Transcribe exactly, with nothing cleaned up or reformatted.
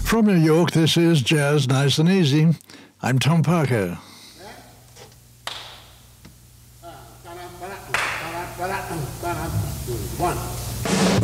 From New York, this is Jazz Nice and Easy. I'm Tom Parker. One.